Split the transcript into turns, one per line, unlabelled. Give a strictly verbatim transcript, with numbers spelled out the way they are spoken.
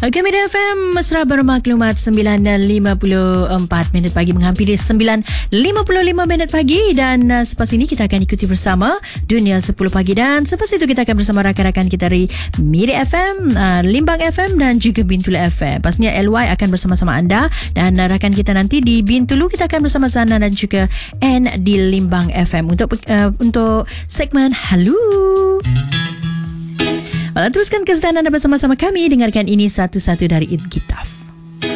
Okay, Media F M Mesra Bermaklumat sembilan lima puluh empat minit pagi menghampiri sembilan lima puluh lima minit pagi, dan uh, selepas ini kita akan ikuti bersama Dunia sepuluh Pagi, dan selepas itu kita akan bersama rakan-rakan kita dari Media F M, uh, Limbang F M dan juga Bintulu F M. Pastinya L Y akan bersama-sama anda, dan uh, rakan kita nanti di Bintulu kita akan bersama Zana dan juga N di Limbang F M untuk uh, untuk segmen Halu. Teruskan kesedaran anda bersama-sama kami. Dengarkan ini satu-satu dari Id Gitaf.